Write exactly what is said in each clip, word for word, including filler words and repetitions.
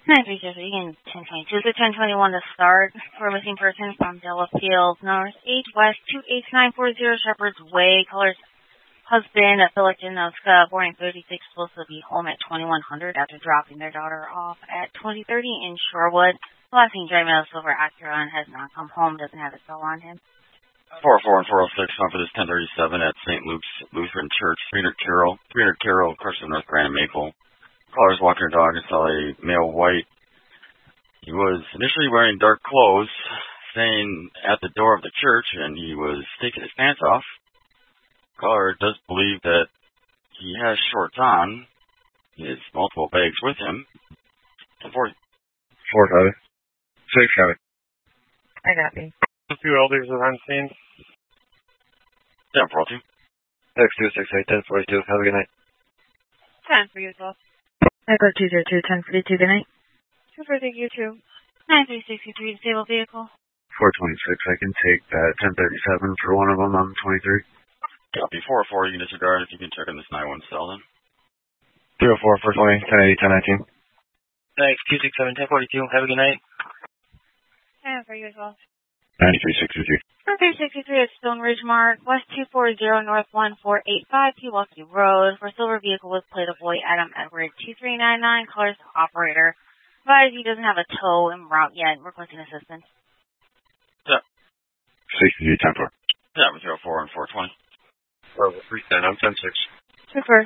nine three six, again, ten twenty-two to ten twenty-one to start for a missing person from Delafield, North eight West two eight nine four zero Shepherd's Way. Colors husband, a Fullerton of Scott, born in thirty-six, supposed to be home at twenty-one hundred after dropping their daughter off at twenty thirty in Shorewood. Last seen driving a silver Acura and has not come home, doesn't have a cell on him. four oh four and four oh six, on for this ten thirty-seven at Saint Luke's Lutheran Church, three hundred Carroll, three hundred Carroll, Carson, North Grand and Maple. Caller's walking her dog and saw a male white. He was initially wearing dark clothes, staying at the door of the church, and he was taking his pants off. Caller does believe that he has shorts on. He has multiple bags with him. ten forty. Four seven. Six seven. I got me. Two elders are on scene. ten four two. Six two six eight ten forty two. Have a good night. ten for you as well. Echo two zero two ten forty two. Good night. two for the you too. nine three six three, disabled vehicle. Four twenty six. I can take that ten thirty seven for one of them on twenty three. Copy. four oh four, you can disregard if you can check on this nine one cell then. Three oh four four twenty ten eighty ten nineteen. Thanks. two six seven ten forty two. Have a good night. ten for you as well. Ninety three sixty three. three sixty-three at Stone Ridge Mark, West two forty, North one four eight five, Pewaukee Road, for silver vehicle with plate of boy Adam Edward two three nine nine, colors operator. Advise he doesn't have a tow en route yet, requesting assistance. Yeah. sixty ten four. Yeah, with zero four and four twenty. three ten, I'm ten six. Super.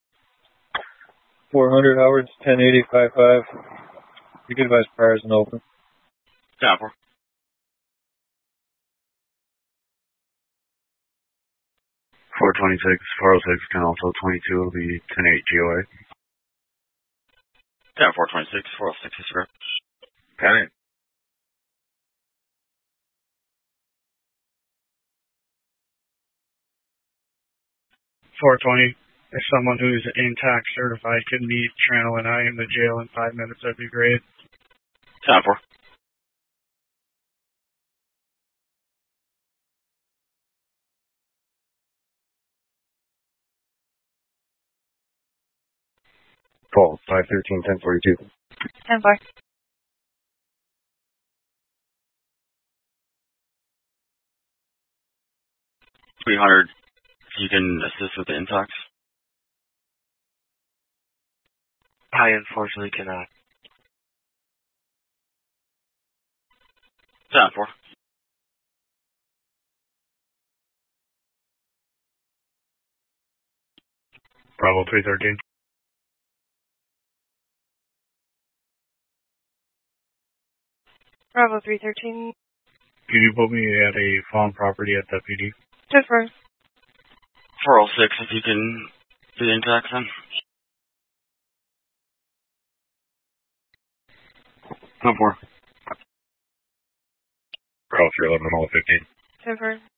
four hundred Howard's ten eighty five five. You can advise priors and open. ten four. four twenty-six, four oh six, can also twenty-two will be ten eight G O A. ten four twenty-six, four oh six is correct. ten eight. four twenty. If someone who's intact certified could meet Trano and I in the jail in five minutes, that'd be great. ten four. Call five thirteen ten forty two. ten four. three hundred, you can assist with the intox. I unfortunately cannot. ten four. Bravo three thirteen. Bravo three thirteen. Can you put me at a farm property at Deputy? Super. four oh six, if you can do the intox then. ten four. Bravo three eleven, all fifteen. Super.